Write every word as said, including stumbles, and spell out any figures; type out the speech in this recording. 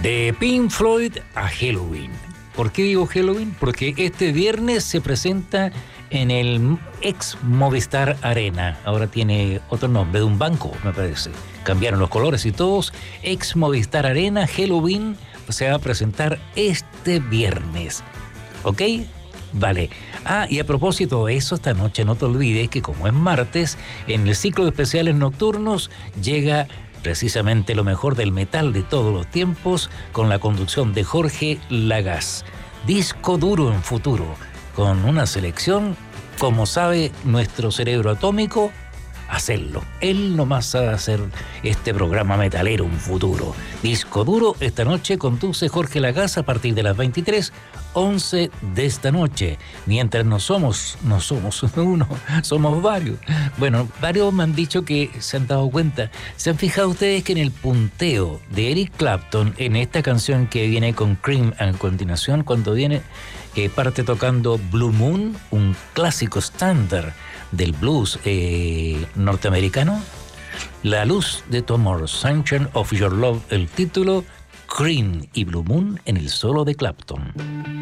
De Pink Floyd a Helloween. ¿Por qué digo Helloween? Porque este viernes se presenta en el ex Movistar Arena. Ahora tiene otro nombre, de un banco, me parece. Cambiaron los colores y todos. Ex Movistar Arena, Helloween, se va a presentar este viernes. ¿Ok? Vale. Ah, y a propósito de eso, esta noche no te olvides que como es martes, en el ciclo de especiales nocturnos llega precisamente lo mejor del metal de todos los tiempos con la conducción de Jorge Lagaz. Disco duro en futuro, con una selección, como sabe nuestro cerebro atómico, hacerlo. Él nomás sabe hacer este programa metalero en futuro. Disco duro, esta noche conduce Jorge Lagaz a partir de las veintitrés, once de esta noche. Mientras no somos, no somos uno, somos varios. Bueno, varios me han dicho que se han dado cuenta. ¿Se han fijado ustedes que en el punteo de Eric Clapton, en esta canción que viene con Cream a continuación, cuando viene, eh, parte tocando Blue Moon, un clásico estándar del blues eh, norteamericano? La luz de tu amor, Sunshine of Your Love, el título, Cream y Blue Moon en el solo de Clapton.